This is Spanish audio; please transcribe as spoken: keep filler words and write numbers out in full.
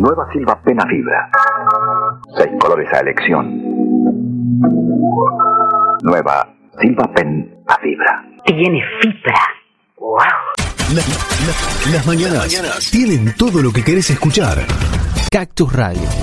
Nueva Silva Pen a fibra. Seis colores a elección. Nueva Silva Pen a fibra. Tiene fibra. ¡Wow! La, la, las mañanas tienen todo lo que querés escuchar. Cactus Radio.